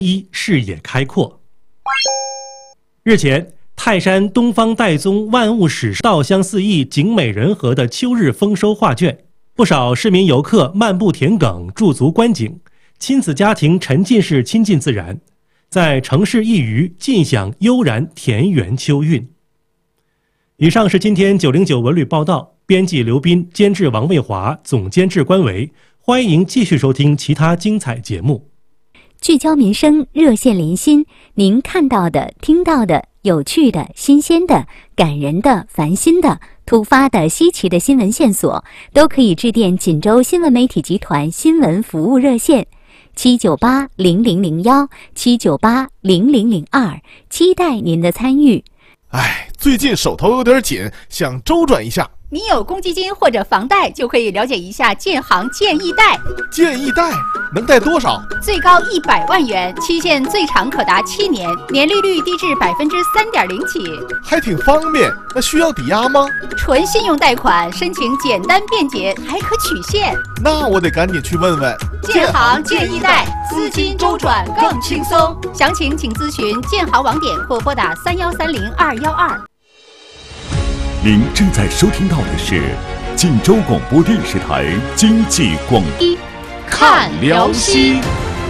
一视野开阔。日前，泰山东方岱宗万物史稻香四溢、景美人和的秋日丰收画卷，不少市民游客漫步田埂，驻足观景，亲子家庭沉浸式亲近自然，在城市一隅尽享悠然田园秋韵。以上是今天909文旅报道，编辑刘斌，监制王卫华，总监制关维。欢迎继续收听其他精彩节目。 聚焦民生，热线连心，您看到的、听到的、有趣的、新鲜的、感人的、烦心的、突发的、稀奇的新闻线索，都可以致电锦州新闻媒体集团新闻服务热线798-0001，798-0002，期待您的参与。 最近手头有点紧，想周转一下。 你有公积金或者房贷，就可以了解一下建行建议贷。 建议贷能贷多少？ 最高100万元，期限最长可达7年，年利率低至3.0%起， 还挺方便。那需要抵押吗？ 纯信用贷款，申请简单便捷，还可取现。 那我得赶紧去问问。 建行建议贷，资金周转更轻松。详情请咨询建行网点或拨打3130-212。 您正在收听到的是锦州广播电视台经济广播， 看辽西。